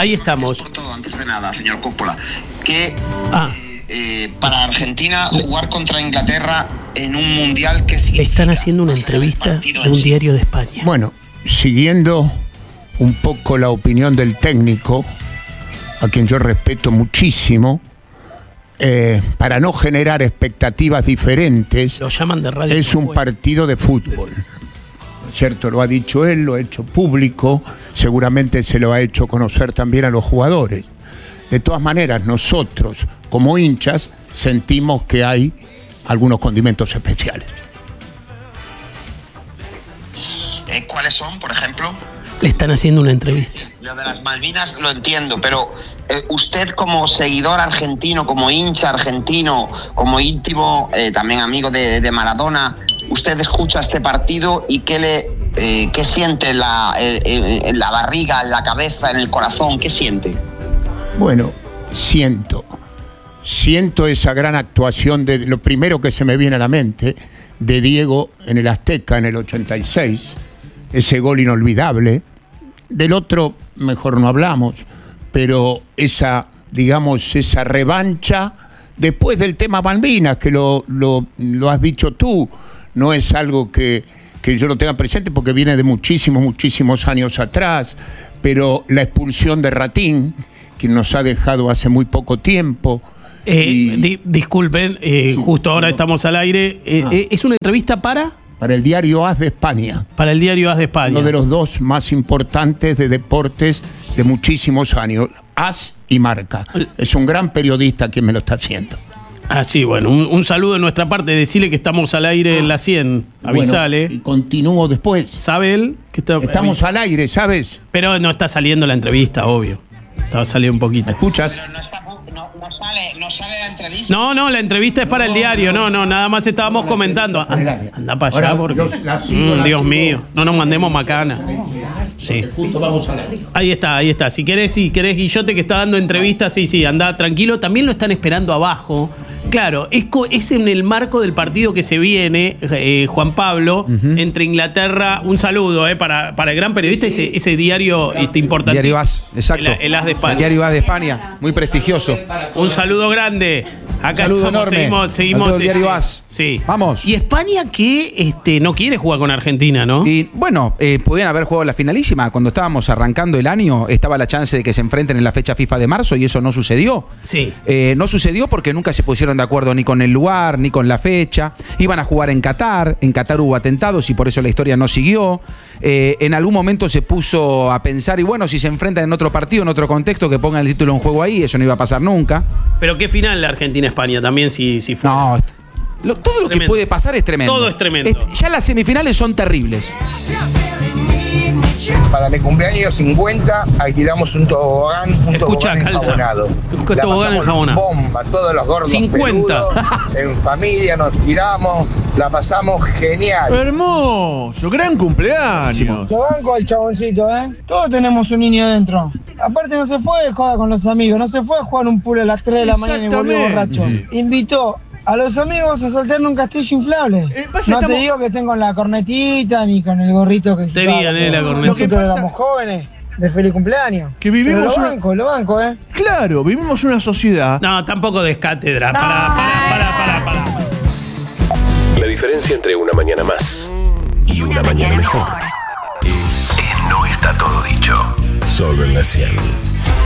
ahí estamos. Por todo, antes de nada, señor Coppola, que para Argentina jugar contra Inglaterra en un mundial que le están haciendo una entrevista de un diario de España. Bueno, siguiendo un poco la opinión del técnico, a quien yo respeto muchísimo, para no generar expectativas diferentes, lo llaman de radio, es un partido de fútbol. ¿Cierto? Lo ha dicho él, lo ha hecho público, seguramente se lo ha hecho conocer también a los jugadores. De todas maneras, nosotros, como hinchas, sentimos que hay algunos condimentos especiales. ¿Cuáles son, por ejemplo? Le están haciendo una entrevista. Lo de las Malvinas lo entiendo, pero usted como seguidor argentino, como hincha argentino, como íntimo, también amigo de Maradona, usted escucha este partido y ¿qué siente en la barriga, en la cabeza, en el corazón? ¿Qué siente? Bueno, siento esa gran actuación de lo primero que se me viene a la mente, de Diego en el Azteca en el 86, ese gol inolvidable. Del otro mejor no hablamos, pero esa revancha después del tema Malvinas, que lo has dicho tú, no es algo que yo lo tenga presente porque viene de muchísimos años atrás, pero la expulsión de Ratín, que nos ha dejado hace muy poco tiempo. Disculpen, justo ahora estamos al aire. ¿Es una entrevista para el diario AS de España? Para el diario AS de España. Uno de los dos más importantes de deportes de muchísimos años, AS y Marca. Es un gran periodista quien me lo está haciendo. Ah, sí, bueno, un saludo de nuestra parte, decirle que estamos al aire en la 100, avisale. Bueno, y continúo después. ¿Sabe él? Que estamos al aire, ¿sabes? Pero no está saliendo la entrevista, obvio. Estaba saliendo un poquito. ¿Me escuchas? No sale la entrevista. No, la entrevista es para el diario. No, nada más estábamos comentando. Anda para allá porque... Dios mío, no nos mandemos macana. Sí. Justo vamos a aire. Ahí está. Si querés, Guillote, que está dando entrevistas, sí, anda tranquilo. También lo están esperando abajo. Claro, es en el marco del partido que se viene, Juan Pablo, entre Inglaterra. Un saludo para el gran periodista, ese diario importante. Diario AS, exacto. El AS de España. Diario AS de España, muy prestigioso. Un saludo grande. Acá saludo estamos, enorme. seguimos. Diario AS. Sí. Vamos. Y España que no quiere jugar con Argentina, ¿no? Y bueno, podían haber jugado la finalísima. Cuando estábamos arrancando el año, estaba la chance de que se enfrenten en la fecha FIFA de marzo y eso no sucedió. Sí. No sucedió porque nunca se pusieron de acuerdo ni con el lugar, ni con la fecha. Iban a jugar en Qatar. En Qatar hubo atentados y por eso la historia no siguió. En algún momento se puso a pensar, y bueno, si se enfrentan en otro partido, en otro contexto, que pongan el título en juego ahí, eso no iba a pasar nunca. Pero qué final la Argentina-España también, si fue. No, todo lo que puede pasar es tremendo. Todo es tremendo. Ya las semifinales son terribles. Para mi cumpleaños 50 alquilamos un tobogán, enjabonado. Tobogán enjabonado. Bomba, todos los gordos 50. peludos, en familia nos tiramos, la pasamos genial. Hermoso, gran cumpleaños. Lo banco al chaboncito, Todos tenemos un niño dentro. Aparte no se fue de joda con los amigos, no se fue a jugar un pool a las 3 de la mañana y volvió borracho. Invitó a los amigos a saltar en un castillo inflable. No te digo que estén con la cornetita ni con el gorrito que tenían, la cornetita. Nosotros éramos jóvenes de feliz cumpleaños. Que vivimos lo banco, Claro, vivimos una sociedad. No, tampoco des cátedra. Para. La diferencia entre una mañana más y una mañana mejor es no está todo dicho. Solo en la 100.